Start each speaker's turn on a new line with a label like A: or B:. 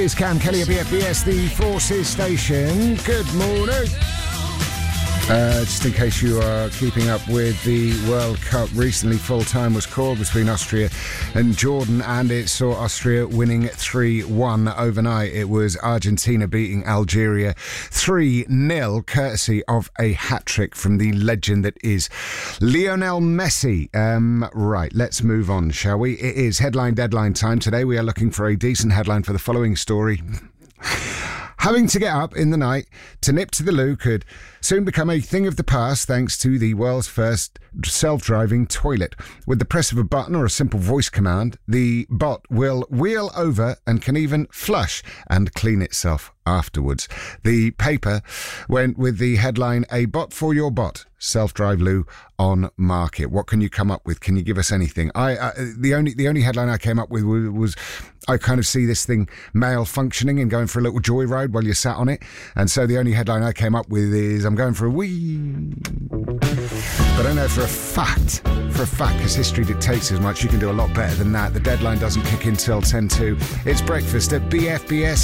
A: It's Cam Kelly at BFBS, the Forces Station. Good morning. Just in case you are keeping up with the World Cup, recently full time was called between Austria and Jordan, and it saw Austria winning 3-1 overnight. It was Argentina beating Algeria 3-0, courtesy of a hat-trick from the legend that is Lionel Messi. Right, let's move on, shall we? It is headline deadline time. Today we are looking for a decent headline for the following story. Having to get up in the night to nip to the loo could soon become a thing of the past thanks to the world's first self-driving toilet. With the press of a button or a simple voice command, the bot will wheel over and can even flush and clean itself afterwards. The paper went with the headline, "A bot for your bot, self-drive loo on market." What can you come up with? Can you give us anything? The only headline I came up with was I kind of see this thing malfunctioning and going for a little joyride while you're sat on it. And so the only headline I came up with is I'm going for a wee. But I know for a fact, because history dictates as much, you can do a lot better than that. The deadline doesn't kick in till 10:02. It's breakfast at BFBS.